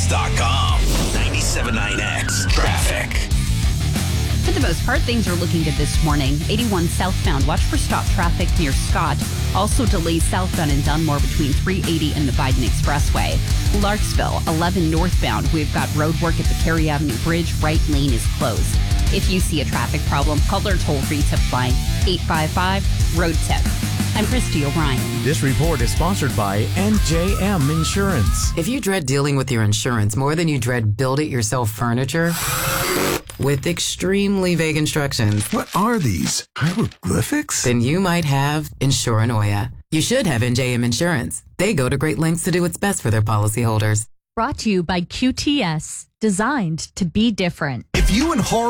KTAX.com. 97.9X Traffic. For the most part, things are looking good this morning. 81 southbound, watch for stop traffic near Scott. Also delays southbound in Dunmore between 380 and the Biden Expressway. Larksville, 11 northbound, we've got road work at the Cary Avenue Bridge. Right lane is closed. If you see a traffic problem, call their toll-free tip line, 855-ROAD-TIP. I'm Christy O'Brien. This report is sponsored by NJM Insurance. If you dread dealing with your insurance more than you dread build-it-yourself furniture with extremely vague instructions, What are these? Hieroglyphics? then you might have Insuranoia. You should have NJM Insurance. They go to great lengths to do what's best for their policyholders. Brought to you by QTS, designed to be different. If you and horror